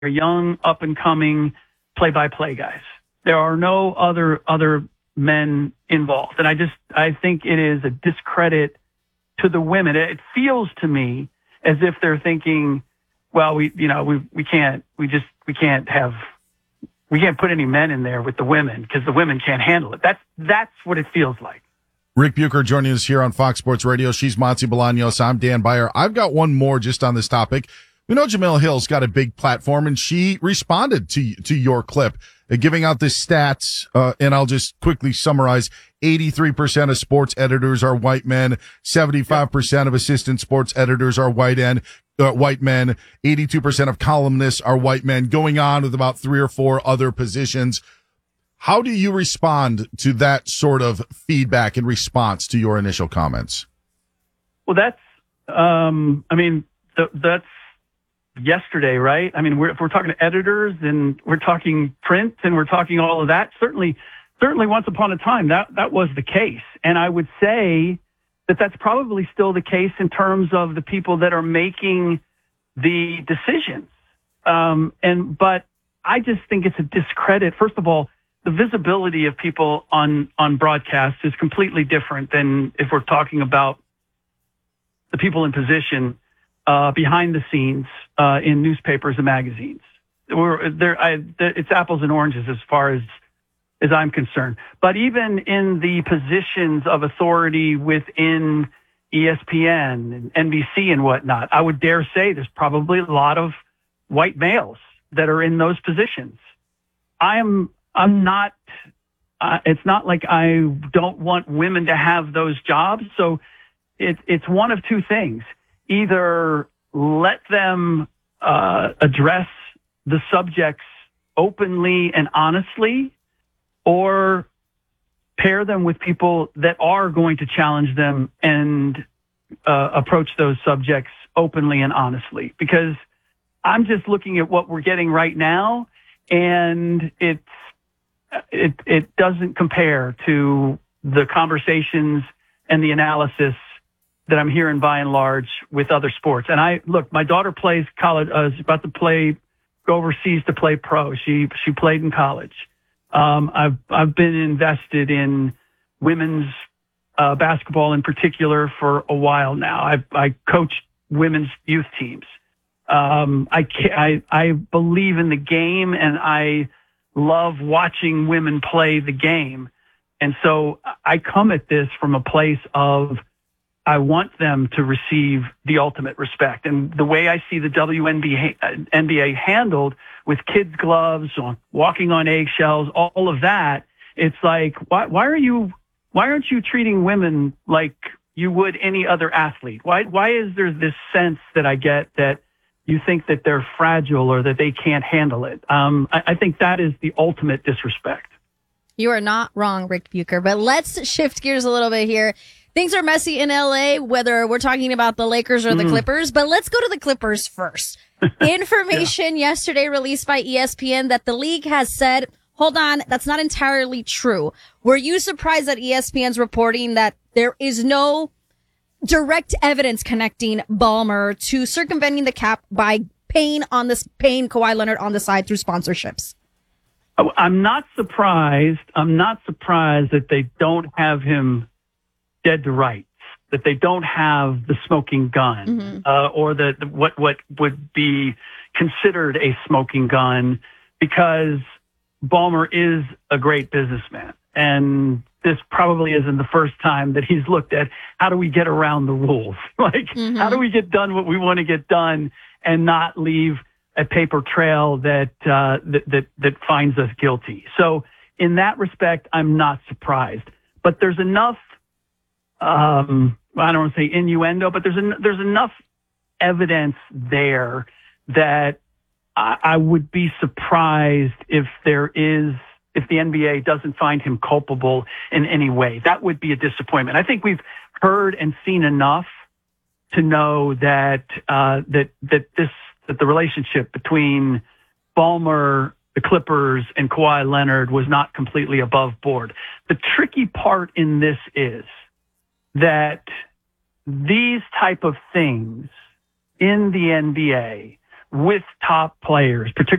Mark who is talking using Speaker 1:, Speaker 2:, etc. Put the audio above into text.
Speaker 1: young, up-and-coming play-by-play guys. There are no other men involved. And I think it is a discredit to the women. It feels to me as if they're thinking, well, we can't put any men in there with the women because the women can't handle it. That's what it feels like.
Speaker 2: Rick Bucher joining us here on Fox Sports Radio. She's Monty Bolaños. I'm Dan Beyer. I've got one more just on this topic. We know Jemele Hill's got a big platform, and she responded to your clip, giving out the stats, and I'll just quickly summarize. 83% of sports editors are white men. 75% of assistant sports editors are white men. 82% of columnists are white men, going on with about 3 or 4 other positions. How do you respond to that sort of feedback in response to your initial comments?
Speaker 1: Well, that's yesterday, right? I mean, if we're talking to editors and we're talking print and we're talking all of that, certainly once upon a time that was the case. And I would say that that's probably still the case in terms of the people that are making the decisions. But I just think it's a discredit. First of all, the visibility of people on broadcast is completely different than if we're talking about the people in position behind the scenes in newspapers and magazines. It's apples and oranges as far as I'm concerned. But even in the positions of authority within ESPN and NBC and whatnot, I would dare say there's probably a lot of white males that are in those positions. I'm not, it's not like I don't want women to have those jobs. So it's one of two things. Either let them address the subjects openly and honestly, or pair them with people that are going to challenge them and approach those subjects openly and honestly. Because I'm just looking at what we're getting right now, and it doesn't compare to the conversations and the analysis that I'm hearing by and large with other sports. And my daughter plays college, is about to go overseas to play pro. She played in college. I've been invested in women's basketball in particular for a while now. I coached women's youth teams. I believe in the game, and I love watching women play the game. And so I come at this from a place of I want them to receive the ultimate respect. And the way I see the WNBA handled with kids' gloves, walking on eggshells, all of that, it's like, why aren't you treating women like you would any other athlete? Why is there this sense that I get that you think that they're fragile or that they can't handle it? I think that is the ultimate disrespect.
Speaker 3: You are not wrong, Rick Bucher, but let's shift gears a little bit here. Things are messy in LA, whether we're talking about the Lakers or the Clippers, but let's go to the Clippers first. Information yesterday released by ESPN that the league has said, hold on, that's not entirely true. Were you surprised at ESPN's reporting that there is no direct evidence connecting Ballmer to circumventing the cap by paying Kawhi Leonard on the side through sponsorships?
Speaker 1: I'm not surprised. That they don't have him dead to rights, that they don't have the smoking gun, or what would be considered a smoking gun, because Ballmer is a great businessman. And this probably isn't the first time that he's looked at how do we get around the rules? How do we get done what we want to get done and not leave a paper trail that finds us guilty? So in that respect, I'm not surprised. But there's enough, I don't want to say innuendo, but there's enough evidence there that I would be surprised if the NBA doesn't find him culpable in any way. That would be a disappointment. I think we've heard and seen enough to know that the relationship between Ballmer, the Clippers, and Kawhi Leonard was not completely above board. The tricky part in this is that these type of things in the NBA with top players, particularly